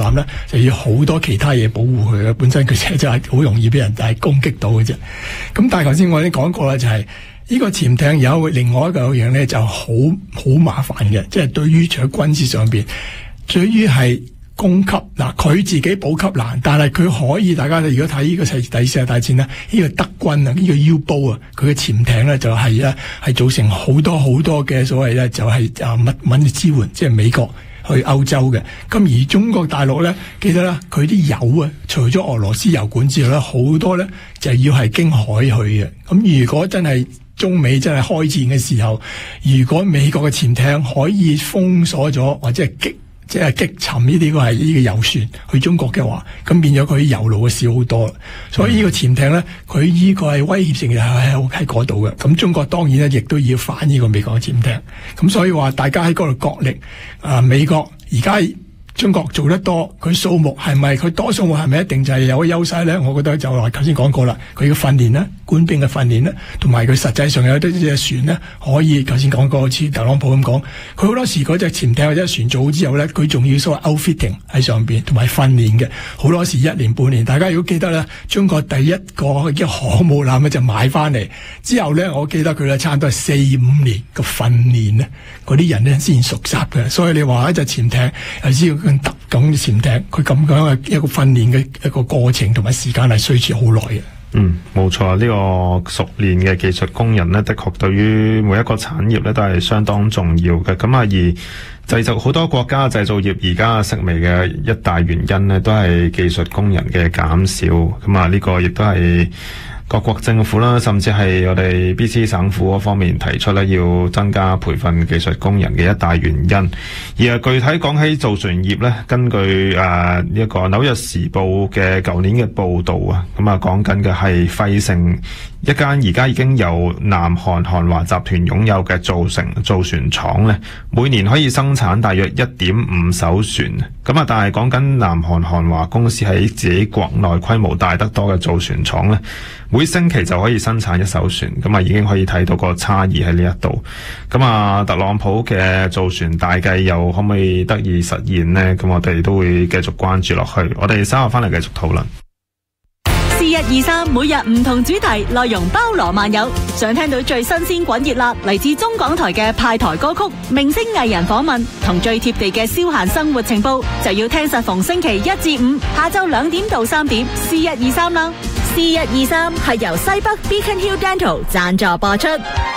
艦咧，就要好多其他嘢保護佢嘅。本身佢就係好容易俾人攻擊到嘅啫。咁但係頭先我已經講過啦，就係呢個潛艇有另外一個樣咧，就好麻煩嘅，即係對於除咗軍事上邊，對於係供給嗱，佢自己補給難，但係佢可以，大家如果睇呢個第四次大戰咧，呢個德軍啊，呢個 U-boat 啊，佢嘅潛艇咧就係造成好多嘅所謂咧，就係物理支援，即係美國去歐洲嘅。咁而中國大陸咧，記得啦，佢啲油啊，除咗俄羅斯油管之外咧，好多咧就要係經海去嘅。咁如果真係中美真係開戰嘅時候，如果美國嘅潛艇可以封鎖咗或者係擊沉呢啲係呢個油船去中國嘅話，咁變咗佢啲油路嘅少好多。所以呢個潛艇咧，佢呢個係威脅性喺嗰度嘅。咁中國當然咧，亦都要反呢個美國嘅潛艇。咁所以話大家喺嗰度角力，美國而家中國做得多，佢數目係咪佢多數目係咪一定就係有個優勢咧？我覺得就話頭先講過啦，佢嘅訓練咧，官兵嘅訓練咧，同埋佢實際上有啲隻船咧，可以頭先講過，好似特朗普咁講，佢好多時嗰隻潛艇或者船做好之後咧，佢仲要所謂 outfitting 喺上邊，同埋訓練嘅，好多時1年半年。大家如果記得咧，中國第一個嘅航母艦咧就買翻嚟之後咧，我記得佢咧差唔多係4-5年嘅訓練咧，嗰啲人咧先熟習嘅。所以你話一隻潛艇又知道特種潛艇，佢咁樣嘅一個訓練嘅一個過程同埋時間係需時好耐嘅。 冇錯，呢個熟練嘅技術工人呢，的確對於每一個產業呢都係相當重要嘅。咁而製造好多國家製造業而家式微嘅一大原因呢，都係技術工人嘅減少。咁呢個亦都係各國政府啦，甚至係我哋 BC 省府嗰方面提出咧，要增加培訓技術工人嘅一大原因。而具體講起造船業咧，根據一個紐約時報嘅舊年嘅報導啊，講緊嘅係費城一間而家已經由南韓韓華集團擁有嘅造船廠咧，每年可以生產大約 1.5 艘船。但係講緊南韓韓華公司喺自己國內規模大得多嘅造船廠咧，每星期就可以生產1艘船，已經可以睇到個差異喺呢一度。特朗普嘅造船大計又可唔可以得以實現呢？咁我哋都會繼續關注落去。我哋稍後翻嚟繼續討論。 C123每日唔同主題，內容包羅萬有。想聽到最新鮮滾熱辣嚟自中港台嘅派台歌曲、明星藝人訪問同最貼地嘅消閒生活情報，就要聽實逢星期1至5下晝2點到3點 C123 啦。C123係由西北 Beacon Hill Dental 贊助播出。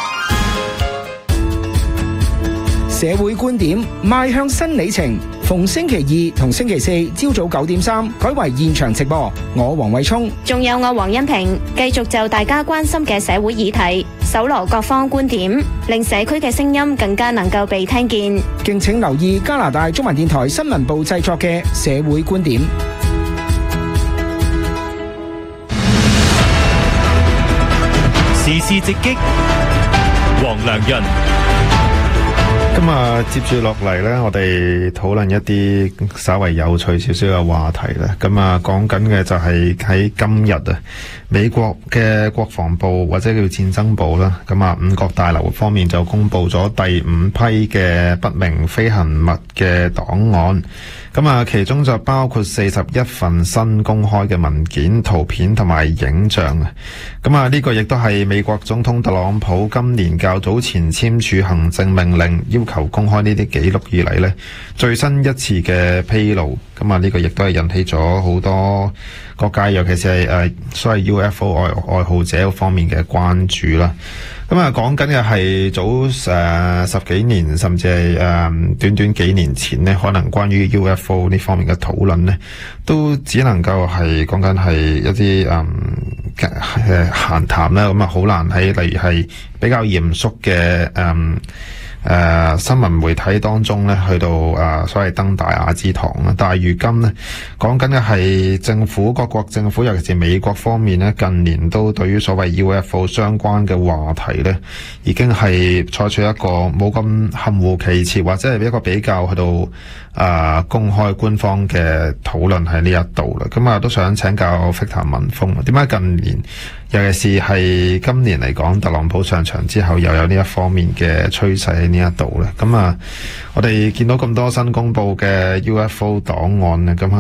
社會觀點邁向新里程，逢星期2同星期4朝早9點3改為現場直播。我黃偉聰， 仲有我黃欣平，繼續就大家關心嘅社會議題，搜羅各方觀點，令社區嘅聲音更加能夠被聽見。 敬請留意加拿大中文電台新聞部製作嘅社會觀點。 時事直擊，黃良潤。 咁接住落嚟呢，我哋討論一啲稍為有趣少少嘅話題啦。講緊嘅就係喺今日美國嘅國防部或者叫戰爭部啦，五角大樓方面就公布咗第5批嘅不明飛行物嘅檔案。其中就包括41份新公開嘅文件、圖片同埋影像啊。呢個亦都係美國總統特朗普今年較早前簽署行政命令，要求公開呢啲記錄以嚟呢最新一次嘅披露。呢個亦都係引起咗好多各界，尤其是係所謂 UFO 愛好者方面嘅關注啦。講緊嘅係早10幾年，甚至係短短幾年前呢，可能關於 UFO 呢方面嘅討論呢，都只能夠係講緊係一啲閒談啦。好難喺例如係比較嚴肅嘅新聞媒體當中咧，去到所謂登大雅之堂啦。但係如今咧，講緊嘅係政府，各國政府，尤其是美國方面咧，近年都對於所謂 UFO 相關嘅話題咧，已經係採取一個冇咁含糊其辭，或者係一個比較去到公開官方嘅討論喺呢一度啦。都想請教 Victor 文峰，點解近年，尤其是係今年嚟講，特朗普上場之後又有呢一方面嘅趨勢喺呢一度咧？我哋見到咁多新公布嘅 UFO 檔案咧，